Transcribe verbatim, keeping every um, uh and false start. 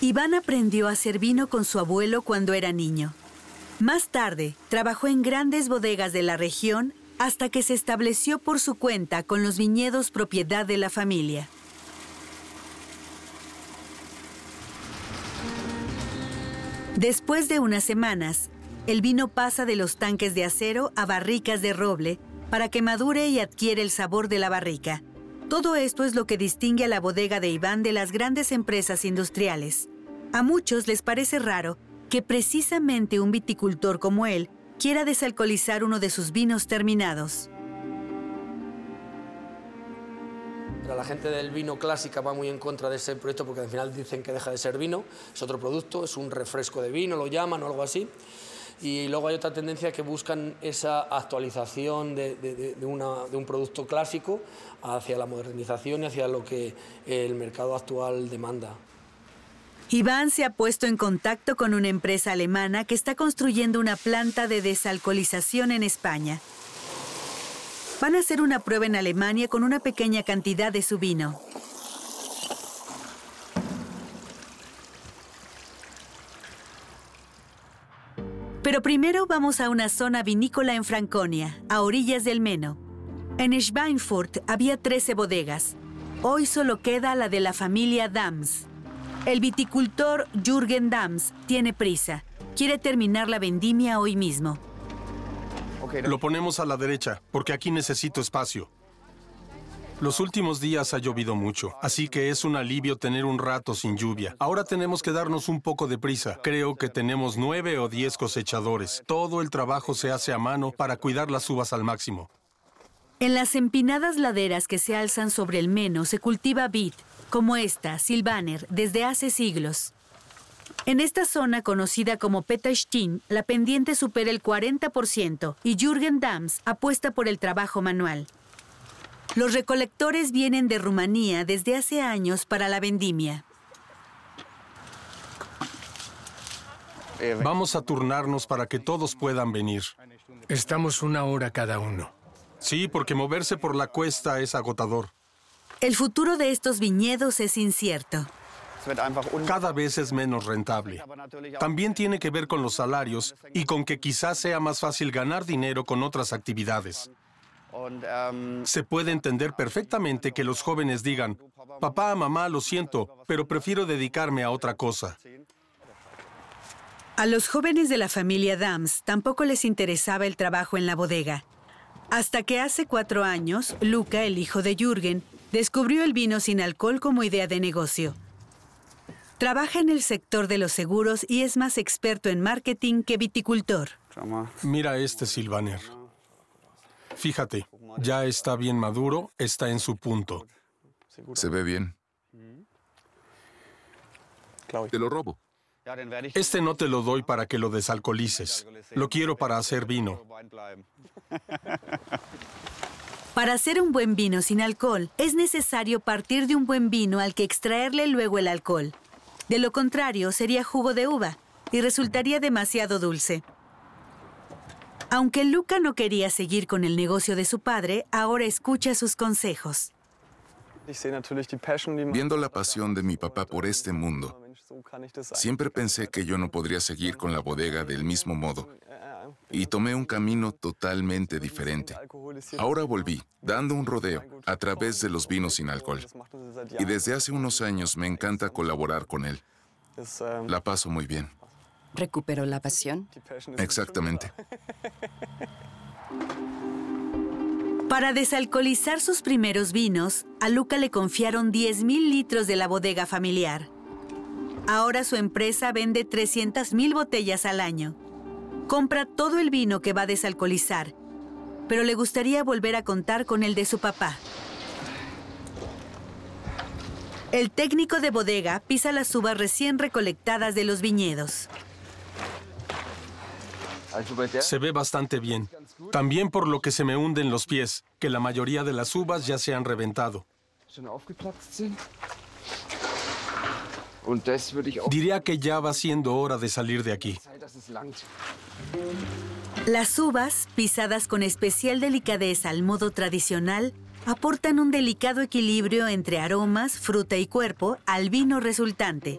Iván aprendió a hacer vino con su abuelo cuando era niño. Más tarde, trabajó en grandes bodegas de la región hasta que se estableció por su cuenta con los viñedos propiedad de la familia. Después de unas semanas, el vino pasa de los tanques de acero a barricas de roble para que madure y adquiere el sabor de la barrica. Todo esto es lo que distingue a la bodega de Iván de las grandes empresas industriales. A muchos les parece raro que precisamente un viticultor como él quiera desalcoholizar uno de sus vinos terminados. La gente del vino clásica va muy en contra de ese proyecto porque al final dicen que deja de ser vino, es otro producto, es un refresco de vino, lo llaman o algo así. Y luego hay otra tendencia que buscan esa actualización de, de, de, una, de un producto clásico hacia la modernización y hacia lo que el mercado actual demanda. Iván se ha puesto en contacto con una empresa alemana que está construyendo una planta de desalcoholización en España. Van a hacer una prueba en Alemania con una pequeña cantidad de su vino. Pero primero vamos a una zona vinícola en Franconia, a orillas del Meno. En Schweinfurt había trece bodegas. Hoy solo queda la de la familia Dams. El viticultor Jürgen Dams tiene prisa. Quiere terminar la vendimia hoy mismo. Lo ponemos a la derecha, porque aquí necesito espacio. Los últimos días ha llovido mucho, así que es un alivio tener un rato sin lluvia. Ahora tenemos que darnos un poco de prisa. Creo que tenemos nueve o diez cosechadores. Todo el trabajo se hace a mano para cuidar las uvas al máximo. En las empinadas laderas que se alzan sobre el Meno se cultiva vid, como esta, Silvaner, desde hace siglos. En esta zona conocida como Petterstein, la pendiente supera el cuarenta por ciento y Jürgen Dams apuesta por el trabajo manual. Los recolectores vienen de Rumanía desde hace años para la vendimia. Vamos a turnarnos para que todos puedan venir. Estamos una hora cada uno. Sí, porque moverse por la cuesta es agotador. El futuro de estos viñedos es incierto. Cada vez es menos rentable. También tiene que ver con los salarios y con que quizás sea más fácil ganar dinero con otras actividades. Se puede entender perfectamente que los jóvenes digan, papá, mamá, lo siento, pero prefiero dedicarme a otra cosa. A los jóvenes de la familia Dams tampoco les interesaba el trabajo en la bodega. Hasta que hace cuatro años, Luca, el hijo de Jürgen, descubrió el vino sin alcohol como idea de negocio. Trabaja en el sector de los seguros y es más experto en marketing que viticultor. Mira este Silvaner. Fíjate, ya está bien maduro, está en su punto. Se ve bien. Te lo robo. Este no te lo doy para que lo desalcoholices. Lo quiero para hacer vino. Para hacer un buen vino sin alcohol, es necesario partir de un buen vino al que extraerle luego el alcohol. De lo contrario, sería jugo de uva y resultaría demasiado dulce. Aunque Luca no quería seguir con el negocio de su padre, ahora escucha sus consejos. Viendo la pasión de mi papá por este mundo, siempre pensé que yo no podría seguir con la bodega del mismo modo. Y tomé un camino totalmente diferente. Ahora volví, dando un rodeo, a través de los vinos sin alcohol. Y desde hace unos años me encanta colaborar con él. La paso muy bien. ¿Recuperó la pasión? Exactamente. Para desalcoholizar sus primeros vinos, a Luca le confiaron diez mil litros de la bodega familiar. Ahora su empresa vende trescientas mil botellas al año. Compra todo el vino que va a desalcoholizar, pero le gustaría volver a contar con el de su papá. El técnico de bodega pisa las uvas recién recolectadas de los viñedos. Se ve bastante bien. También por lo que se me hunden los pies, que la mayoría de las uvas ya se han reventado. Diría que ya va siendo hora de salir de aquí. Las uvas, pisadas con especial delicadeza al modo tradicional, aportan un delicado equilibrio entre aromas, fruta y cuerpo al vino resultante.